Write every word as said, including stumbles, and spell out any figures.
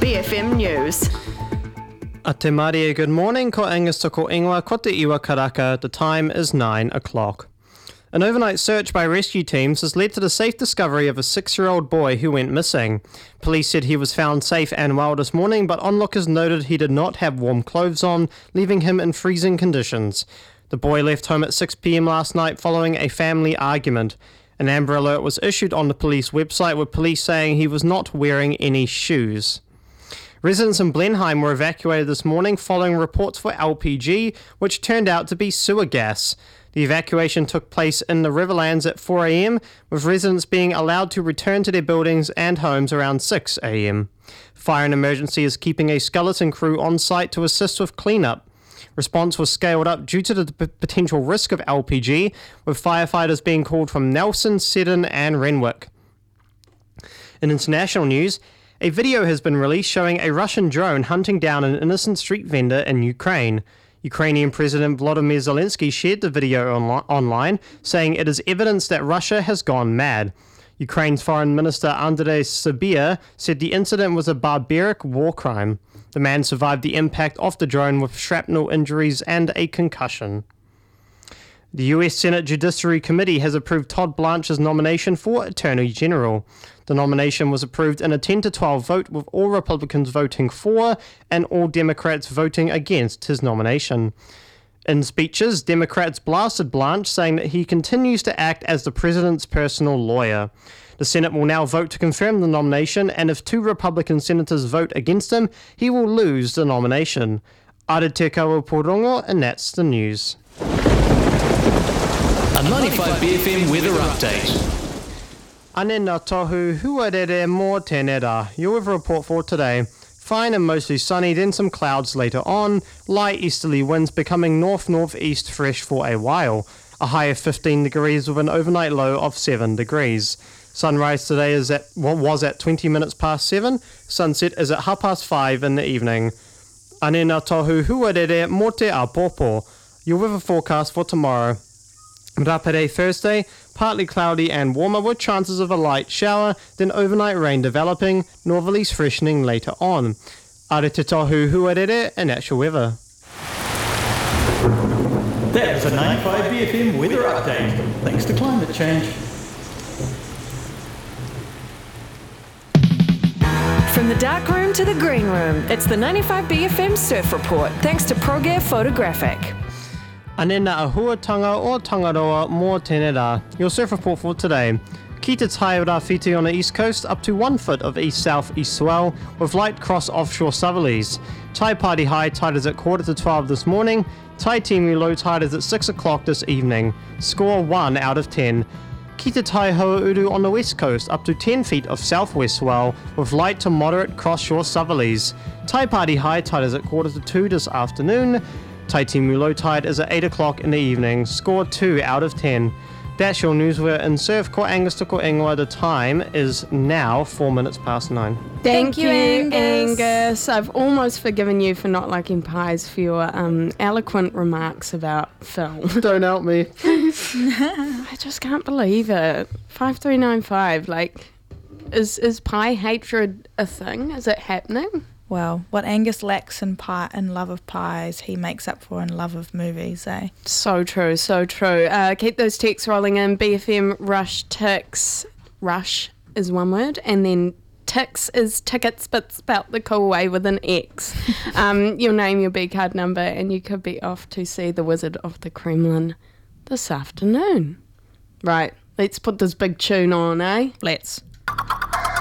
B F M News. A te Maria, good morning. Ko Angus toko ingoa, ko te iwa karaka. The time is nine o'clock. An overnight search by rescue teams has led to the safe discovery of a six-year-old boy who went missing. Police said he was found safe and well this morning, but onlookers noted he did not have warm clothes on, leaving him in freezing conditions. The boy left home at six p.m. last night following a family argument. An Amber Alert was issued on the police website, with police saying he was not wearing any shoes. Residents in Blenheim were evacuated this morning following reports for L P G, which turned out to be sewer gas. The evacuation took place in the Riverlands at four a.m, with residents being allowed to return to their buildings and homes around six a.m. Fire and Emergency is keeping a skeleton crew on site to assist with cleanup. Response was scaled up due to the p- potential risk of L P G, with firefighters being called from Nelson, Seddon and Renwick. In international news, a video has been released showing a Russian drone hunting down an innocent street vendor in Ukraine. Ukrainian President Volodymyr Zelensky shared the video on- online, saying it is evidence that Russia has gone mad. Ukraine's Foreign Minister Andrei Sybiha said the incident was a barbaric war crime. The man survived the impact of the drone with shrapnel injuries and a concussion. The U S Senate Judiciary Committee has approved Todd Blanche's nomination for Attorney General. The nomination was approved in a ten to twelve vote, with all Republicans voting for and all Democrats voting against his nomination. In speeches, Democrats blasted Blanche, saying that he continues to act as the president's personal lawyer. The Senate will now vote to confirm the nomination, and if two Republican senators vote against him, he will lose the nomination. Are te kaua porongo, and that's the news. A ninety-five B F M weather update. Ane ngā tohu huarere mō tēnei rā. Your weather report for today. Fine and mostly sunny, then some clouds later on. Light easterly winds becoming north-northeast fresh for a while. A high of fifteen degrees with an overnight low of seven degrees. Sunrise today is at what well, was at twenty minutes past seven. Sunset is at half past five in the evening. Ane ngā tohu huarere mō te apopo. Your weather forecast for tomorrow. Rapare Thursday, partly cloudy and warmer with chances of a light shower, then overnight rain developing, northerlies freshening later on. Are te tohu huarere and actual weather. That was a ninety-five B F M weather update, thanks to climate change. From the dark room to the green room, it's the ninety-five B F M Surf Report, thanks to ProGear Photographic. Ane ngā ahuatanga o Tangaroa mō tēnei rā. Your surf report for today. Ki te tai rāwhiti on the east coast, up to one foot of east-south-east swell, with light cross offshore southerlies. Tai Party high tide is at quarter to twelve this morning. Tai Timu low tide is at six o'clock this evening. Score one out of ten. Ki te tai Hoa Uru on the west coast, up to ten feet of southwest swell, with light to moderate cross-shore southerlies. Tai Party high tide is at quarter to two this afternoon. Tai Timu low tide is at eight o'clock in the evening. Score two out of ten. That's your news. We're in surf. Ko Angus toko ingoa. The time is now four minutes past nine. Thank, Thank you, you, Angus. Angus. I've almost forgiven you for not liking pies for your um, eloquent remarks about film. Don't help me. I just can't believe it. five three nine five, like, is, is pie hatred a thing? Is it happening? Well, what Angus lacks in pie, in love of pies, he makes up for in love of movies, eh? So true, so true. Uh, keep those texts rolling in. B F M Rush Ticks. Rush is one word, and then Ticks is tickets, but spelt the cool way with an X. um, you'll name your B card number, and you could be off to see The Wizard of the Kremlin this afternoon. Right, let's put this big tune on, eh? Let's.